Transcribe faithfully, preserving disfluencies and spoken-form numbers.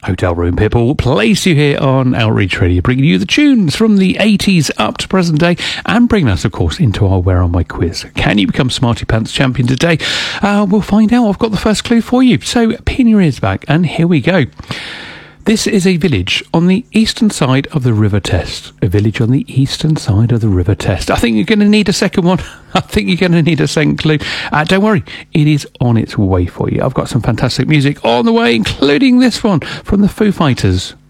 Hotel Room People place you here on Outreach Radio, bringing you the tunes from the eighties up to present day and bringing us, of course, into our Where On My quiz. Can you become Smarty Pants champion today? Uh, we'll find out. I've got the first clue for you. So pin your ears back and here we go. This is a village on the eastern side of the River Test. A village on the eastern side of the River Test. I think you're going to need a second one. I think you're going to need a second clue. Uh, don't worry, it is on its way for you. I've got some fantastic music on the way, including this one from the Foo Fighters.